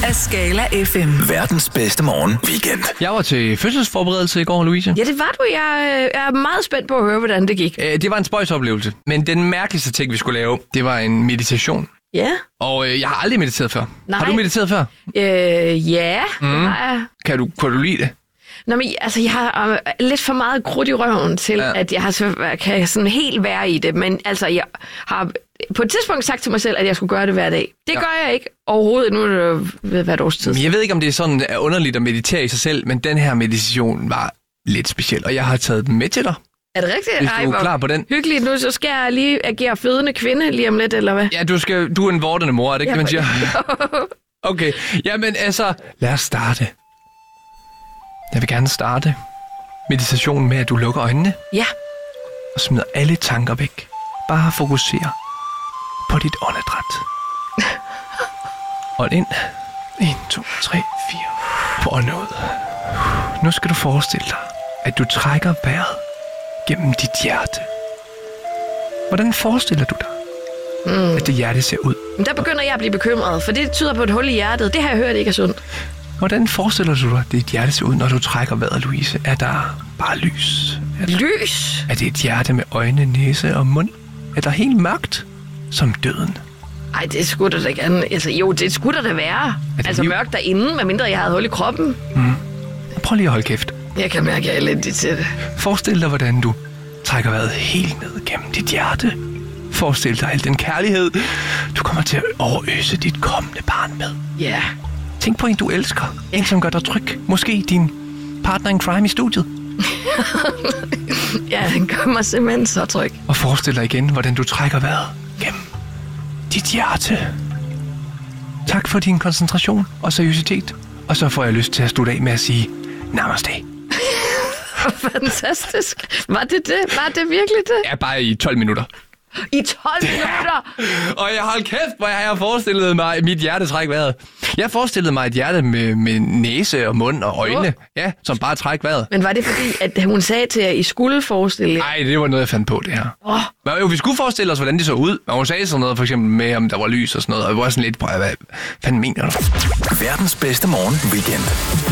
af Skala FM. Verdens bedste morgen weekend. Jeg var til fødselsforberedelse i går, Louise. Ja, det var du. Jeg er meget spændt på at høre, hvordan det gik. Det var en spøjsoplevelse. Men den mærkeligste ting, vi skulle lave, det var en meditation. Ja. Og jeg har aldrig mediteret før. Nej. Har du mediteret før? Ja, det har jeg. Kan du lide det? Nå, men altså, jeg har lidt for meget krudt i røven til, at jeg kan sådan helt være i det. Men altså, jeg har på et tidspunkt sagt til mig selv, at jeg skulle gøre det hver dag. Det gør jeg ikke overhovedet. Nu er det ved hvert års tid. Men jeg ved ikke, om det er sådan underligt at meditere i sig selv, men den her meditation var lidt speciel, og jeg har taget den med til dig. Er det rigtigt? Hvis du er klar på den. Hyggeligt. Nu så skal jeg lige agere fødende kvinde lige om lidt, eller hvad? Ja, du er en vortende mor, er det ikke det, man siger? Okay, jamen altså, lad os starte. Jeg vil gerne starte meditationen med, at du lukker øjnene. Ja. Og smider alle tanker væk. Bare fokuser på dit åndedræt. Ånd ind. 1, 2, 3, 4. På ånd ud. Nu skal du forestille dig, at du trækker vejret gennem dit hjerte. Hvordan forestiller du dig, at det hjerte ser ud? Men der begynder jeg at blive bekymret, for det tyder på et hul i hjertet. Det har jeg hørt ikke er sundt. Hvordan forestiller du dig, at dit hjerte ser ud, når du trækker vejret, Louise? Er der bare lys? Lys? Er det et hjerte med øjne, næse og mund? Er der helt mørkt som døden? Ej, det skulle der da gerne. Altså, jo, det skulle der da være. Altså liv? mørkt derinde, medmindre jeg havde hul i kroppen. Prøv lige at holde kæft. Jeg kan mærke, at jeg er elendig til det. Forestil dig, hvordan du trækker vejret helt ned gennem dit hjerte. Forestil dig al den kærlighed, du kommer til at overøse dit kommende barn med. Ja. Tænk på en, du elsker. En, som gør dig tryg. Måske din partner in crime i studiet. Ja, den gør mig simpelthen så tryg. Og forestil dig igen, hvordan du trækker vejret gennem dit hjerte. Tak for din koncentration og seriøsitet. Og så får jeg lyst til at slutte af med at sige namaste. Fantastisk. Var det det? Var det virkelig det? Ja, bare i 12 minutter. I 12 minutter? Og jeg hold kæft, hvor jeg har forestillet mig mit hjerte træk vejret. Jeg forestillede mig et hjerte med næse og mund og øjne. Ja, som bare træk vejret. Men var det fordi, at hun sagde til jer, at I skulle forestille jer? Nej, det var noget, jeg fandt på, det her. Men jo, vi skulle forestille os, hvordan det så ud. Og hun sagde sådan noget, for eksempel med, om der var lys og sådan noget. Og jeg var sådan lidt, hvad fanden mener du? Verdens bedste morgen weekend.